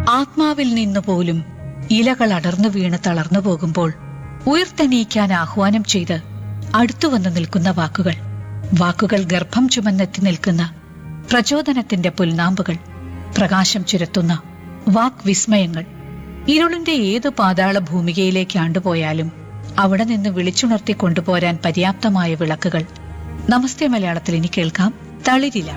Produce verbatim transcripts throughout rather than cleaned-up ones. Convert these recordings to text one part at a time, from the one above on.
ആത്മാവിൽ നിന്നുപോലും ഇലകൾ അടർന്നു വീണ് തളർന്നു പോകുമ്പോൾ ഉയർത്തെണീക്കാൻ ആഹ്വാനം ചെയ്ത് അടുത്തുവന്ന് നിൽക്കുന്ന വാക്കുകൾ, വാക്കുകൾ ഗർഭം ചുമന്നെത്തി നിൽക്കുന്ന പ്രചോദനത്തിന്റെ പുൽനാമ്പുകൾ, പ്രകാശം ചുരത്തുന്ന വാക്വിസ്മയങ്ങൾ. ഇരുളിന്റെ ഏതു പാതാള ഭൂമികയിലേക്ക് ആണ്ടുപോയാലും അവിടെ നിന്ന് വിളിച്ചുണർത്തി കൊണ്ടുപോരാൻ പര്യാപ്തമായ വിളക്കുകൾ. നമസ്തേ മലയാളത്തിൽ ഇനി കേൾക്കാം തളിരില.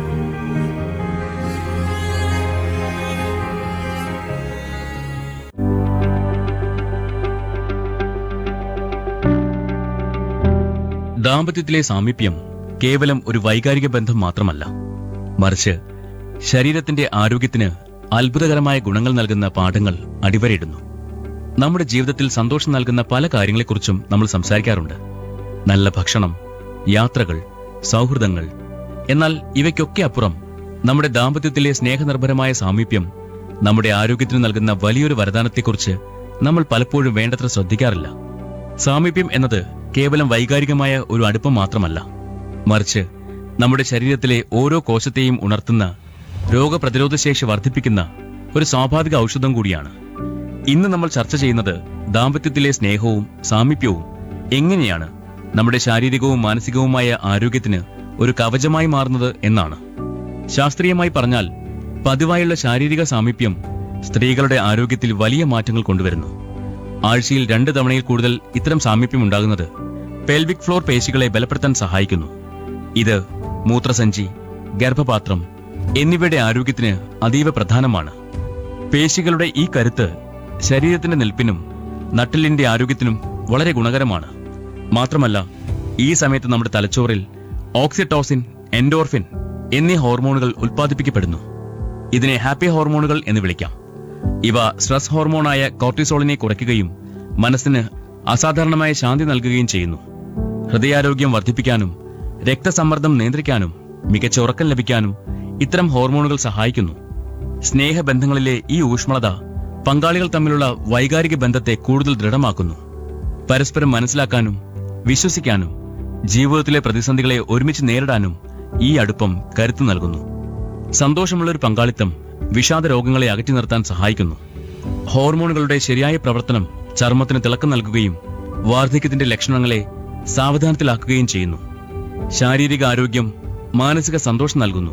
ദാമ്പത്യത്തിലെ സാമീപ്യം കേവലം ഒരു വൈകാരിക ബന്ധം മാത്രമല്ല, മറിച്ച് ശരീരത്തിന്റെ ആരോഗ്യത്തിന് അത്ഭുതകരമായ ഗുണങ്ങൾ നൽകുന്ന പാഠങ്ങൾ അടിവരയിടുന്നു. നമ്മുടെ ജീവിതത്തിൽ സന്തോഷം നൽകുന്ന പല കാര്യങ്ങളെക്കുറിച്ചും നമ്മൾ സംസാരിക്കാറുണ്ട്. നല്ല ഭക്ഷണം, യാത്രകൾ, സൗഹൃദങ്ങൾ. എന്നാൽ ഇവയ്ക്കൊക്കെ അപ്പുറം നമ്മുടെ ദാമ്പത്യത്തിലെ സ്നേഹനിർഭരമായ സാമീപ്യം നമ്മുടെ ആരോഗ്യത്തിന് നൽകുന്ന വലിയൊരു വരദാനത്തെക്കുറിച്ച് നമ്മൾ പലപ്പോഴും വേണ്ടത്ര ശ്രദ്ധിക്കാറില്ല. സാമീപ്യം എന്നത് കേവലം വൈകാരികമായ ഒരു അടുപ്പം മാത്രമല്ല, മറിച്ച് നമ്മുടെ ശരീരത്തിലെ ഓരോ കോശത്തെയും ഉണർത്തുന്ന, രോഗപ്രതിരോധശേഷി വർദ്ധിപ്പിക്കുന്ന ഒരു സ്വാഭാവിക ഔഷധം കൂടിയാണ്. ഇന്ന് നമ്മൾ ചർച്ച ചെയ്യുന്നത് ദാമ്പത്യത്തിലെ സ്നേഹവും സാമീപ്യവും എങ്ങനെയാണ് നമ്മുടെ ശാരീരികവും മാനസികവുമായ ആരോഗ്യത്തിന് ഒരു കവചമായി മാറുന്നത് എന്നാണ്. ശാസ്ത്രീയമായി പറഞ്ഞാൽ പതിവായുള്ള ശാരീരിക സാമീപ്യം സ്ത്രീകളുടെ ആരോഗ്യത്തിൽ വലിയ മാറ്റങ്ങൾ കൊണ്ടുവരുന്നു. ആഴ്ചയിൽ രണ്ട് തവണയിൽ കൂടുതൽ ഇത്തരം സാമീപ്യം ഉണ്ടാകുന്നത് പെൽവിക് ഫ്ലോർ പേശികളെ ബലപ്പെടുത്താൻ സഹായിക്കുന്നു. ഇത് മൂത്രസഞ്ചി, ഗർഭപാത്രം എന്നിവയുടെ ആരോഗ്യത്തിന് അതീവ പ്രധാനമാണ്. പേശികളുടെ ഈ കരുത്ത് ശരീരത്തിന്റെ നിൽപ്പിനും നട്ടെല്ലിന്റെ ആരോഗ്യത്തിനും വളരെ ഗുണകരമാണ്. മാത്രമല്ല, ഈ സമയത്ത് നമ്മുടെ തലച്ചോറിൽ ഓക്സിറ്റോസിൻ, എൻഡോർഫിൻ എന്നീ ഹോർമോണുകൾ ഉൽപ്പാദിപ്പിക്കപ്പെടുന്നു. ഇതിനെ ഹാപ്പി ഹോർമോണുകൾ എന്ന് വിളിക്കാം. ഇവ സ്ട്രെസ് ഹോർമോണായ കോർട്ടിസോളിനെ കുറയ്ക്കുകയും മനസ്സിന് അസാധാരണമായ ശാന്തി നൽകുകയും ചെയ്യുന്നു. ഹൃദയാരോഗ്യം വർദ്ധിപ്പിക്കാനും രക്തസമ്മർദ്ദം നിയന്ത്രിക്കാനും മികച്ച ഉറക്കം ലഭിക്കാനും ഇത്തരം ഹോർമോണുകൾ സഹായിക്കുന്നു. സ്നേഹബന്ധങ്ങളിലെ ഈ ഊഷ്മളത പങ്കാളികൾ തമ്മിലുള്ള വൈകാരിക ബന്ധത്തെ കൂടുതൽ ദൃഢമാക്കുന്നു. പരസ്പരം മനസ്സിലാക്കാനും വിശ്വസിക്കാനും ജീവിതത്തിലെ പ്രതിസന്ധികളെ ഒരുമിച്ച് നേരിടാനും ഈ അടുപ്പം കരുത്തു നൽകുന്നു. സന്തോഷമുള്ളൊരു പങ്കാളിത്തം വിഷാദ രോഗങ്ങളെ അകറ്റി നിർത്താൻ സഹായിക്കുന്നു. ഹോർമോണുകളുടെ ശരിയായ പ്രവർത്തനം ചർമ്മത്തിന് തിളക്കം നൽകുകയും വാർദ്ധക്യത്തിന്റെ ലക്ഷണങ്ങളെ സാവധാനത്തിലാക്കുകയും ചെയ്യുന്നു. ശാരീരിക ആരോഗ്യം മാനസിക സന്തോഷം നൽകുന്നു.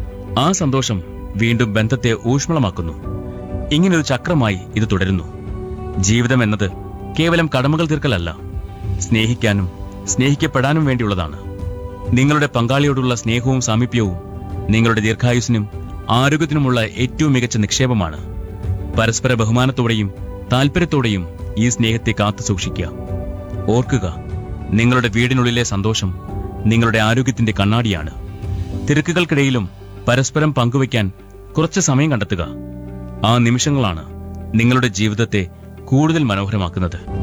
ആ സന്തോഷം വീണ്ടും ബന്ധത്തെ ഊഷ്മളമാക്കുന്നു. ഇങ്ങനൊരു ചക്രമായി ഇത് തുടരുന്നു. ജീവിതം എന്നത് കേവലം കടമകൾ തീർക്കലല്ല, സ്നേഹിക്കാനും സ്നേഹിക്കപ്പെടാനും വേണ്ടിയുള്ളതാണ്. നിങ്ങളുടെ പങ്കാളിയോടുള്ള സ്നേഹവും സാമീപ്യവും നിങ്ങളുടെ ദീർഘായുസ്സിനും ആരോഗ്യത്തിനുമുള്ള ഏറ്റവും മികച്ച നിക്ഷേപമാണ്. പരസ്പര ബഹുമാനത്തോടെയും താൽപര്യത്തോടെയും ഈ സ്നേഹത്തെ കാത്തു സൂക്ഷിക്കുക. ഓർക്കുക, നിങ്ങളുടെ വീടിനുള്ളിലെ സന്തോഷം നിങ്ങളുടെ ആരോഗ്യത്തിന്റെ കണ്ണാടിയാണ്. തിരക്കുകൾക്കിടയിലും പരസ്പരം പങ്കുവയ്ക്കാൻ കുറച്ച് സമയം കണ്ടെത്തുക. ആ നിമിഷങ്ങളാണ് നിങ്ങളുടെ ജീവിതത്തെ കൂടുതൽ മനോഹരമാക്കുന്നത്.